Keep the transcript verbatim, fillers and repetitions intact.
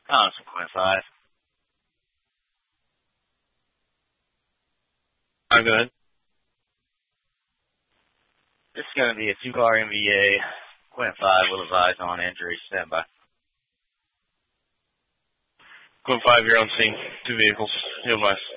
Thompson, Quint five. I'm good. This is going to be a two-car M V A. Quint five will advise on injury. Stand by. Quint five, you're on scene. Two vehicles. You'll advise.